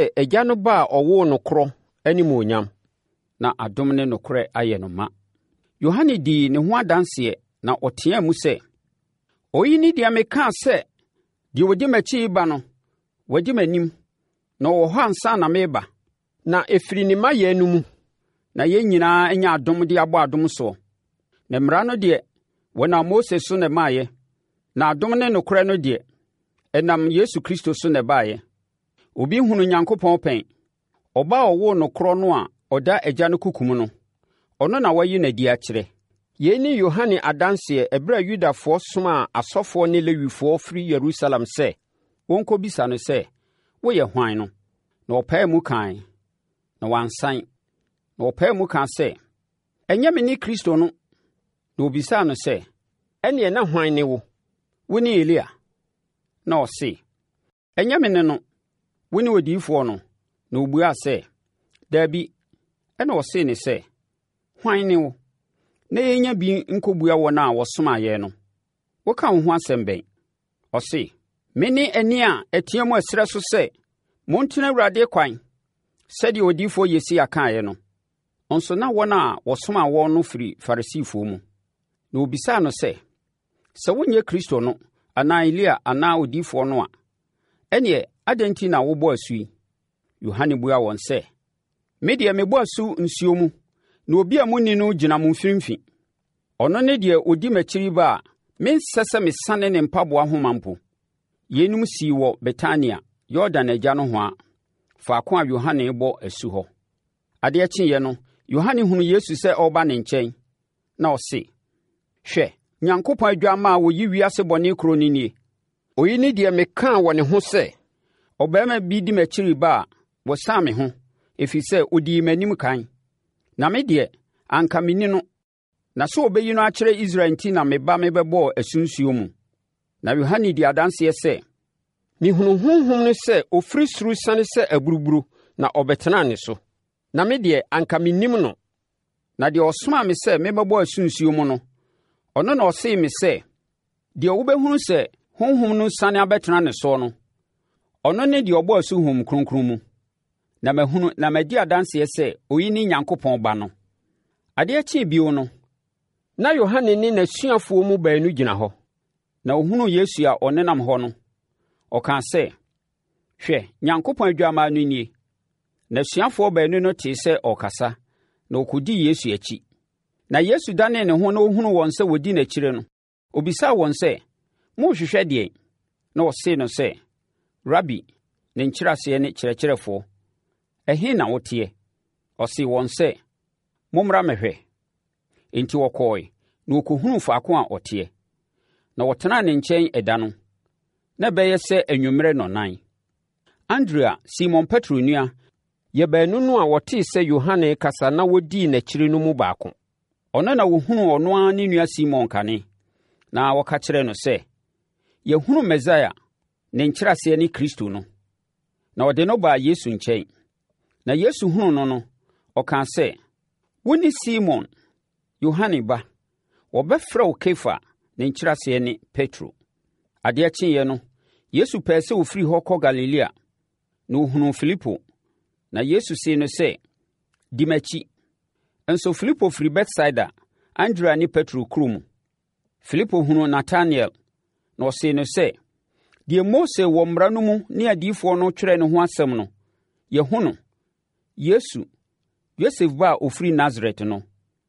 Agya no ba a ɔwoo no korɔ animuonyam, na adom ne nokorɛ ayɛ no ma. Yohane dii ne ho adanseɛ na ɔteɛɛ mu sɛ, “Oyi ne deɛ mekaa sɛ, deɛ ɔdi m'akyi ba no, wadi m'anim, na ɔwɔ hɔ ansa na mereba. Na ɛfiri ne mayɛ no mu, na yɛn nyinaa anya adom de abɔ adom soɔ. Na mmara no deɛ, wɔnam Mose so na ɛmaeɛ, na adom ne nokorɛ no deɛ, ɛnam Yesu Kristo so na ɛbaeɛ. Obi nhunu Onyankopɔn pɛn. Ɔba a ɔwoo no korɔ no a ɔda Agya no kukum no, ɔno na wayi no adi akyerɛ.” Yei ne Yohane adanseɛ ɛberɛ a Yudafoɔ somaa asɔfoɔ ne Lewifoɔ firi Yerusalem sɛ wɔnkɔbisa no sɛ, “Woyɛ hwan no?” Na ɔpaee mu kae, na wansan. Na ɔpaee mu kaa sɛ, “Ɛnyɛ me ne Kristo no.” Na obisaa no sɛ, “Ɛneɛ na hwan ne wo?” “Wo ne Elia?” Na ɔse, “Ɛnyɛ me ne no.” “Wo ne odiyifoɔ no?” Na ɔbuaa sɛ, “Dabi.” Ɛna ɔsee ne sɛ, “Hwan ne wo? Na yɛnya bi nkɔbua wɔn a wɔsomaa yɛn no. Woka wo ho asɛm bɛn?” Ɔse, “Mene ani a ɛteɛ mu ɛserɛ so sɛ, montena Awurade kwan, sɛdeɛ odiyifoɔ Yesaia kaeɛ no.” Nso na wɔn a wɔsomaa wɔn no firi Farisifoɔ mu. Na obisaa no sɛ, “Sɛ wonyɛ Kristo no, anaa Elia anaa odiyifoɔ no a, ɛnneɛ adɛn nti na wobɔ asu yi?” Yohane buaa wɔn sɛ, “Me deɛ mebɔ asu nsuo mu, na obi a monni no gyina mo mfimfini. Ɔno ne deɛ ɔdi m'akyiri ba a mensɛ sɛ mesane ne mpaboa nhoma mpo.” Yeinom sii wɔ Betania, Yordan agya nohoa, faako a Yohane bɔ asu hɔ. Adeɛ kyeeɛ no, Yohane hunuu Yesu sɛ ɔreba ne nkyɛn, na ɔse, “Hwɛ, Onyankopɔn adwammaa a ɔyi wiase bɔne kuro no nie. Oyi ne deɛ mekaa wɔ ne ho sɛ, ɔbarima bi di m'akyiri ba a wɔsan me ho, ɛfiri sɛ ɔdii m'anim kan. Na me deɛ, anka menni no, na sɛ ɔbɛyi no akyerɛ Israel enti na meba mebɛbɔɔ asu nsuo mu.” Na Yohane di adanseɛ sɛ, “Mehunu honhom no sɛ ɔfiri soro siane sɛ aburuburo na ɔbɛtenaa ne so. Na me deɛ, anka mennim no. Na deɛ ɔsomaa me sɛ mebɛbɔ asu nsuo mu no, ɔno na ɔsee me sɛ, deɛ wobɛhunu sɛ honhom no sane abɛtena ne soɔ no, ɔno ne deɛ ɔbɔ asu Honhom Kronkron mu. Na mahunu na madi adanseɛ sɛ oyi ne Onyankopɔn Ba no.” Adeɛ kyee bio no, na Yohane ne n'asuafoɔ mu baanu gyina hɔ. Na ɔhunuu Yesu a ɔnenam hɔ no, ɔkaa sɛ, “Hwɛ, Onyankopɔn adwammaa no nie.” N'asuafoɔ baanu no tee sɛ ɔrekasa, na ɔkɔdii Yesu akyi. Na Yesu danee ne ho na ɔhunuu wɔn sɛ wɔdi n'akyire no, ɔbisaa wɔn sɛ, “Morehwehwɛ deɛn?” Na ɔsee no sɛ, “Rabi,” ne nkyerɛaseɛ ne kyerɛkyerɛfoɔ, “ɛhe na woteɛ?” Ɔsee wɔn sɛ, “Mommra mmɛhwɛ.” Enti wɔkɔɔe na wɔkɔhunuu faako a ɔteɛ. Na wɔtenaa ne nkyɛn ɛda no, na ɛbɛyɛ sɛ anwummerɛ nnɔnan. Andrea, Simon Petro nua, yɛ baanu no a wɔtee sɛ Yohane kasa na wɔdii n'akyiri no mu baako. Ɔno na wɔhunuu ɔno ara ne nua Simon kane, na wɔka kyerɛɛ no sɛ, “Yɛhunu Mesaia,” ne nkyerɛaseɛ ne Kristo no. Na ɔde no baa Yesu nkyɛn. Na Yesu hunuu no no, ɔkaa sɛ, “Wone Simon, Yohane ba. Wɔbɛfrɛ wo Kefa,” ne nkyerɛaseɛ ne Petro. Adeɛ kyeeɛ no, Yesu pɛɛ sɛ ɔfiri hɔ kɔ Galilea, na ɔhunuu Filipo. Na Yesu see no sɛ, “Di m'akyi.” Nso Filipo firi Betsaida, Andrea ne Petro kurom. Filipo hunuu Natanael, na ɔsee no sɛ, “Deɛ Mose wɔ mmara no mu ne adiyifoɔ no twerɛ ne ho asɛm no, yɛhu no, Yesu, Yosef ba a ɔfiri Nasaret no.”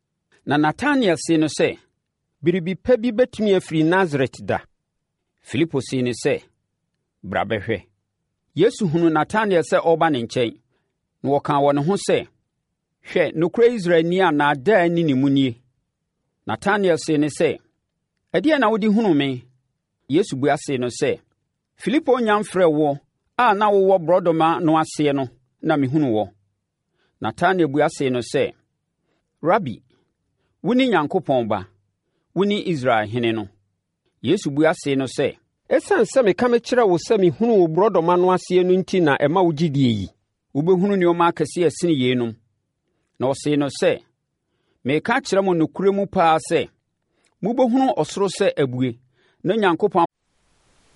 Na Natanael see no sɛ, “Biribi pa bi bɛtumi afiri Nasaret da.” Filipo see no sɛ, “Bra bɛhwɛ.” Yesu hunuu Natanael sɛ ɔreba ne nkyɛn, na wɔkaa wɔ ne ho sɛ, “Hwɛ, nokorɛ Israelni a nnaadaa nni ne mu nie.” Natanael see no sɛ, “Ɛdeɛn na wode hunu me?” Yesu bua see no sɛ, “Filipo nya mfrɛ wo a na wowɔ borɔdɔma no aseɛ no na mehunu wo.” Natanael bua see no sɛ, “Rabi, wone Onyankopɔn Ba, wone Israel Hene no.” Yesu bua see no sɛ, “Ɛsiane sɛ meka mekyerɛ wo sɛ mehunu wo borɔdɔma no aseɛ no nti na ɛma wo gyidie yi. Wobɛhunu nneɛma akɛseɛ ɛsene yeinom.” Na ɔsee no sɛ, “Meka kyerɛ mo nokorɛ mu paa sɛ, mobɛhunu ɔsoro sɛ abue na Onyankopɔn